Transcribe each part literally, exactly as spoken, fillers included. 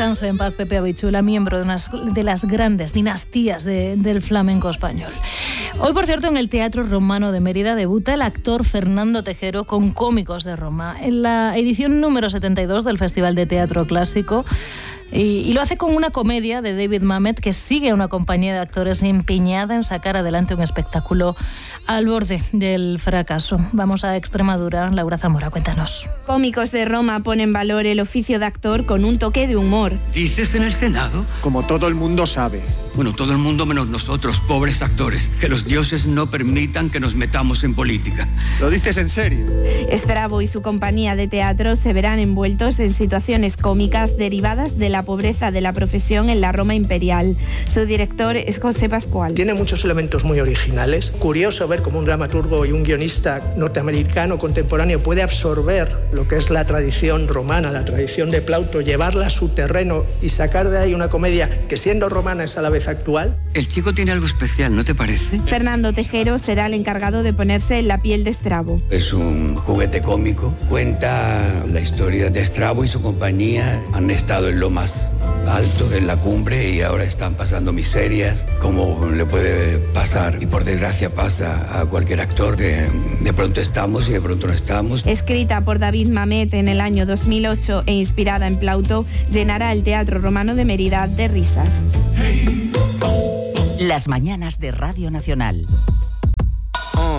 Descanse en paz Pepe Habichula, miembro de una de las grandes dinastías de, del flamenco español. Hoy, por cierto, en el Teatro Romano de Mérida debuta el actor Fernando Tejero con Cómicos de Roma, en la edición número setenta y dos del Festival de Teatro Clásico. Y, y lo hace con una comedia de David Mamet que sigue a una compañía de actores empeñada en sacar adelante un espectáculo al borde del fracaso. Vamos a Extremadura. Laura Zamora, cuéntanos. Cómicos de Roma pone en valor el oficio de actor con un toque de humor. ¿Dices en el Senado? Como todo el mundo sabe. Bueno, todo el mundo menos nosotros, pobres actores. Que los dioses no permitan que nos metamos en política. ¿Lo dices en serio? Strabo y su compañía de teatro se verán envueltos en situaciones cómicas derivadas de la pobreza de la profesión en la Roma imperial. Su director es José Pascual. Tiene muchos elementos muy originales. Curioso ver cómo un dramaturgo y un guionista norteamericano contemporáneo puede absorber lo que es la tradición romana, la tradición de Plauto, llevarla a su terreno y sacar de ahí una comedia que, siendo romana, es a la vez actual. El chico tiene algo especial, ¿no te parece? Fernando Tejero será el encargado de ponerse en la piel de Strabo. Es un juguete cómico. Cuenta la historia de Strabo y su compañía. Han estado en lo más alto, en la cumbre, y ahora están pasando miserias, como le puede pasar, y por desgracia pasa a cualquier actor, que de pronto estamos y de pronto no estamos. Escrita por David Mamet en el año dos mil ocho e inspirada en Plauto, llenará el Teatro Romano de Mérida de risas. Las mañanas de Radio Nacional. Uh.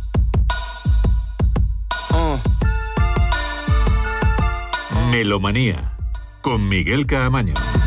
Uh. Melomanía, con Miguel Caamaño.